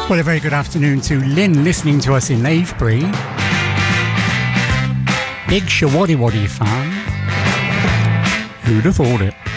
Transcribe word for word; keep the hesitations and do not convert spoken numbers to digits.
Well, a very good afternoon to Lynn listening to us in Avebury. Big Shawaddy Waddy fan. Who'd have thought it?